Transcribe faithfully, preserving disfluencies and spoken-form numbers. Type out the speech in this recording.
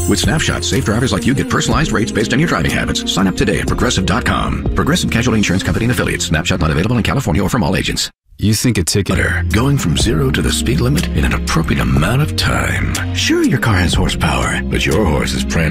With Snapshot, safe drivers like you get personalized rates based on your driving habits. Sign up today at Progressive dot com. Progressive Casualty Insurance Company and Affiliates. Snapshot not available in California or from all agents. You think a ticket... Going from zero to the speed limit in an appropriate amount of time. Sure, your car has horsepower, but your horse is prancing